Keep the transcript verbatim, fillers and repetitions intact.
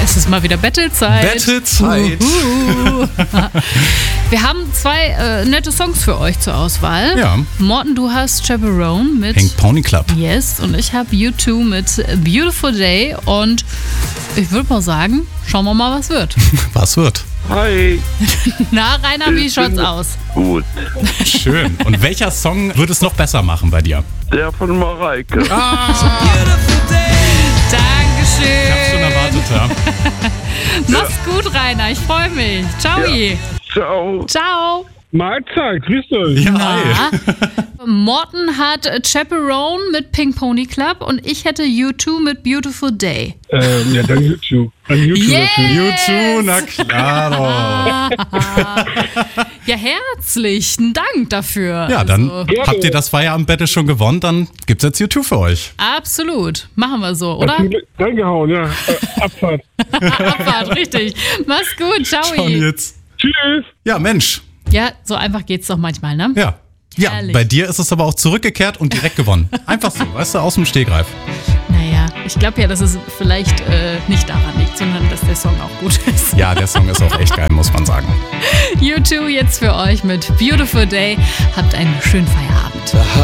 Es ist mal wieder Battle-Zeit. Battle-Zeit. Uhuhu. Wir haben zwei äh, nette Songs für euch zur Auswahl. Ja. Morten, du hast Chaperone mit Pink Pony Club. Yes und ich habe U zwei mit Beautiful Day und ich würde mal sagen, schauen wir mal, was wird. Was wird? Hi. Na, Rainer, wie Ich schaut's bin- aus? Gut. Schön. Und welcher Song würde es noch besser machen bei dir? Der von Mareike. Ich Dankeschön. hab's schon erwartet, ja. Mach's gut, Rainer. Ich freue mich. Ciao. Ja. Ciao. Ciao. Mahlzeit, grüßt euch. Ja, Na, hi. Morten hat Chaperone mit Pink Pony Club und ich hätte U zwei mit Beautiful Day. Ähm, ja, dann YouTube. An YouTube Yes! natürlich. U zwei, na klar. Ja, herzlichen Dank dafür. Ja, dann Also, Gerne. habt ihr das Feierabend-Battle schon gewonnen, dann gibt's jetzt U zwei für euch. absolut. Machen wir so, oder? Reingehauen, ja. Äh, Abfahrt. Abfahrt, richtig. Mach's gut. Ciao. Ciao jetzt. Tschüss. Ja, Mensch. Ja, so einfach geht's doch manchmal, ne? Ja. Ja, Herrlich. bei dir ist es aber auch zurückgekehrt und direkt gewonnen. Einfach so, weißt du, aus dem Stegreif. Naja, ich glaube ja, dass es vielleicht äh, nicht daran liegt, sondern dass der Song auch gut ist. Ja, der Song ist auch echt geil, muss man sagen. U zwei jetzt für euch mit Beautiful Day. Habt einen schönen Feierabend.